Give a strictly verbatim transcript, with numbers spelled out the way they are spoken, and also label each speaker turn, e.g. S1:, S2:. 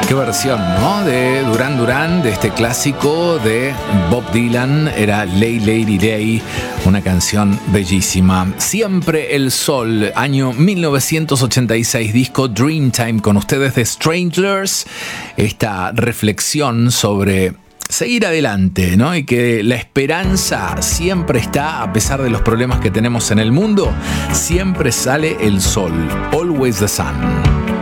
S1: Qué versión, ¿no? De Duran Duran, de este clásico de Bob Dylan, era Lay Lady Day, una canción bellísima. Siempre el Sol, año mil novecientos ochenta y seis, disco Dreamtime, con ustedes de Stranglers, esta reflexión sobre seguir adelante, ¿no? Y que la esperanza siempre está, a pesar de los problemas que tenemos en el mundo, siempre sale el sol. Always the sun.